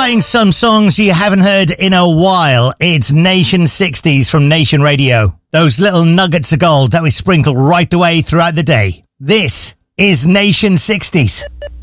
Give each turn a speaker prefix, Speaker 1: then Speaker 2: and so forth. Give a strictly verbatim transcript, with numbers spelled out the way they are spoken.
Speaker 1: Playing some songs you haven't heard in a while. It's Nation sixties from Nation Radio. Those little nuggets of gold that we sprinkle right the way throughout the day. This is Nation sixties.